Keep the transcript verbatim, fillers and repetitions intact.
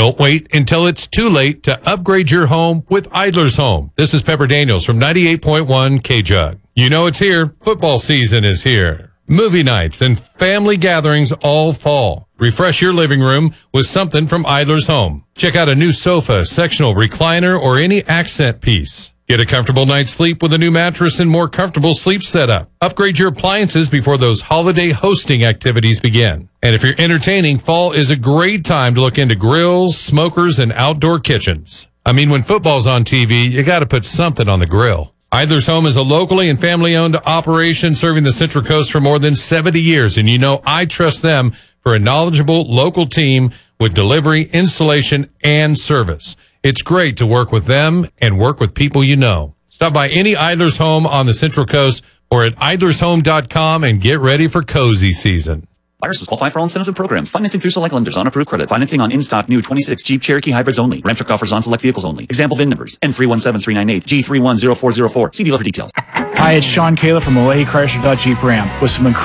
Don't wait until it's too late to upgrade your home with Idler's Home. This is Pepper Daniels from ninety-eight point one K-Jug. You know it's here. Football season is here. Movie nights and family gatherings all fall. Refresh your living room with something from Idler's Home. Check out a new sofa, sectional recliner, or any accent piece. Get a comfortable night's sleep with a new mattress and more comfortable sleep setup. Upgrade your appliances before those holiday hosting activities begin. And if you're entertaining, fall is a great time to look into grills, smokers, and outdoor kitchens. I mean, when football's on T V, you got to put something on the grill. Idler's Home is a locally and family-owned operation serving the Central Coast for more than seventy years, and you know I trust them for a knowledgeable local team with delivery, installation, and service. It's great to work with them and work with people you know. Stop by any Idler's Home on the Central Coast or at idlers home dot com and get ready for cozy season. Buyers must qualify for all incentives and programs. Financing through select lenders on approved credit. Financing on in-stock new twenty-six Jeep Cherokee hybrids only. Ram truck offers on select vehicles only. Example V I N numbers N three one seven three nine eight, G three one zero four zero four. See dealer for details. Hi, it's Sean Kayla from Oahe Chrysler Dodge Jeep Ram with some incredible